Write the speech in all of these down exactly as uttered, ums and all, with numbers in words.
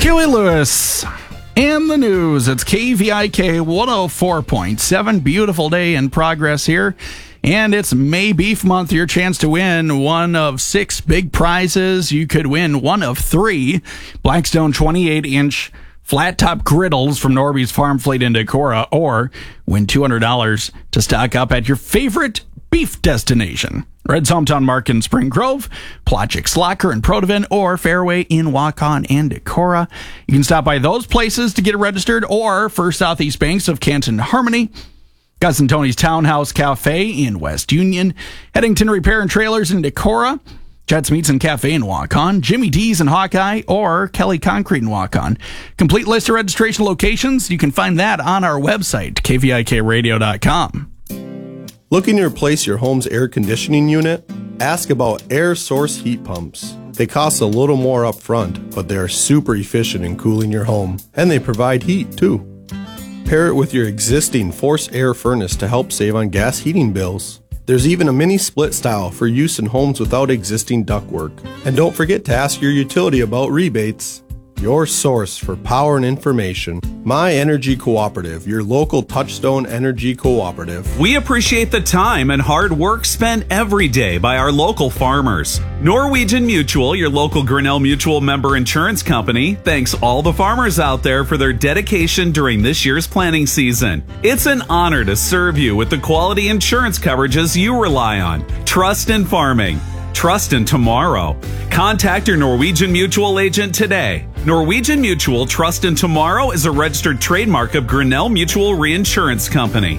Huey Lewis and the news. It's K V I K one oh four point seven. Beautiful day in progress here. And it's May Beef Month. Your chance to win one of six big prizes. You could win one of three Blackstone twenty-eight inch flat top griddles from Norby's Farm Fleet in Decorah, or win two hundred dollars to stock up at your favorite beef destination. Red's Hometown Market in Spring Grove, Plotchik's Locker in Protivin, or Fairway in Waukon and Decorah. You can stop by those places to get registered, or First Southeast Banks of Canton Harmony, Gus and Tony's Townhouse Cafe in West Union, Headington Repair and Trailers in Decorah, Jets Meats and Cafe in Waukon, Jimmy D's in Hawkeye, or Kelly Concrete in Waukon. Complete list of registration locations, you can find that on our website, k v i k radio dot com. Looking to replace your home's air conditioning unit? Ask about air source heat pumps. They cost a little more up front, but they are super efficient in cooling your home, and they provide heat too. Pair it with your existing forced air furnace to help save on gas heating bills. There's even a mini split style for use in homes without existing ductwork. And don't forget to ask your utility about rebates. Your source for power and information. My Energy Cooperative, your local Touchstone Energy Cooperative. We appreciate the time and hard work spent every day by our local farmers. Norwegian Mutual, your local Grinnell Mutual member insurance company, thanks all the farmers out there for their dedication during this year's planting season. It's an honor to serve you with the quality insurance coverages you rely on. Trust in farming. Trust in tomorrow. Contact your Norwegian Mutual agent today. Norwegian Mutual Trust in Tomorrow is a registered trademark of Grinnell Mutual Reinsurance Company.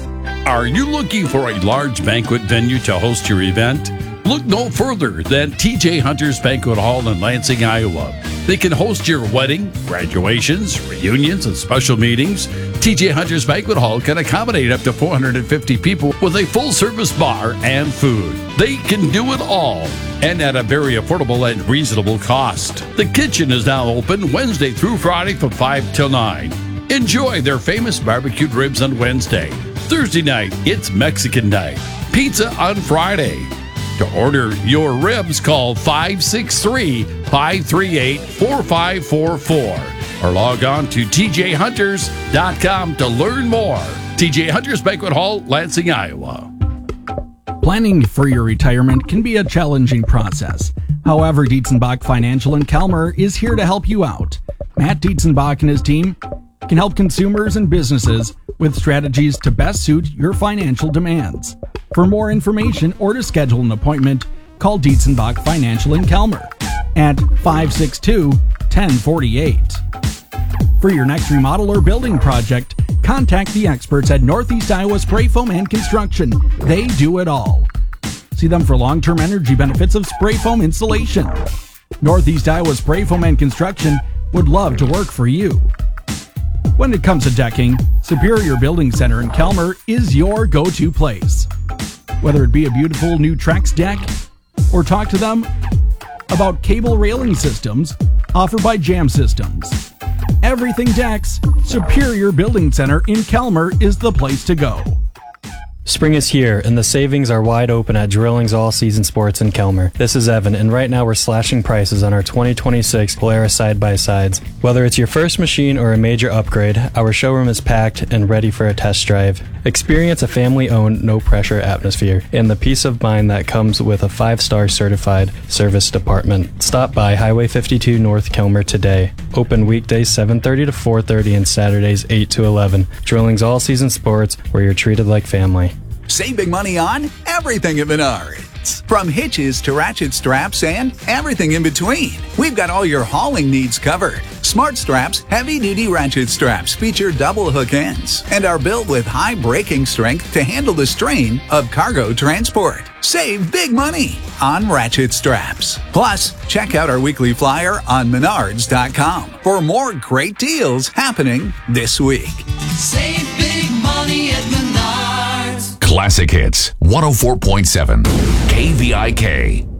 Are you looking for a large banquet venue to host your event? Look no further than T J Hunter's Banquet Hall in Lansing, Iowa. They can host your wedding, graduations, reunions, and special meetings. T J Hunter's Banquet Hall can accommodate up to four hundred fifty people with a full-service bar and food. They can do it all, and at a very affordable and reasonable cost. The kitchen is now open Wednesday through Friday from five till nine. Enjoy their famous barbecued ribs on Wednesday. Thursday night, it's Mexican night. Pizza on Friday. To order your ribs, call five six three, five three eight, four five four four or log on to t j hunters dot com to learn more. T J Hunters Banquet Hall, Lansing, Iowa. Planning for your retirement can be a challenging process. However, Dietzenbach Financial in Kelmer is here to help you out. Matt Dietzenbach and his team can help consumers and businesses with strategies to best suit your financial demands. For more information or to schedule an appointment, call Dietzenbach Financial in Kelmer at five six two, one oh four eight. For your next remodel or building project, contact the experts at Northeast Iowa Spray Foam and Construction. They do it all. See them for long-term energy benefits of spray foam installation. Northeast Iowa Spray Foam and Construction would love to work for you. When it comes to decking, Superior Building Center in Kelmer is your go-to place. Whether it be a beautiful new Trex deck, or talk to them about cable railing systems offered by Jam Systems. Everything decks, Superior Building Center in Kelmer is the place to go. Spring is here, and the savings are wide open at Drilling's All Season Sports in Kelmer. This is Evan, and right now we're slashing prices on our twenty twenty-six Polaris side-by-sides. Whether it's your first machine or a major upgrade, our showroom is packed and ready for a test drive. Experience a family-owned, no-pressure atmosphere and the peace of mind that comes with a five-star certified service department. Stop by Highway fifty-two North Kelmer today. Open weekdays seven thirty to four thirty and Saturdays eight to eleven. Drilling's All Season Sports, where you're treated like family. Save big money on everything at Menards. From hitches to ratchet straps and everything in between. We've got all your hauling needs covered. Smart Straps heavy-duty ratchet straps feature double hook ends and are built with high braking strength to handle the strain of cargo transport. Save big money on ratchet straps. Plus, check out our weekly flyer on menards dot com for more great deals happening this week. Save big money at Menards. Classic Hits one oh four point seven K V I K.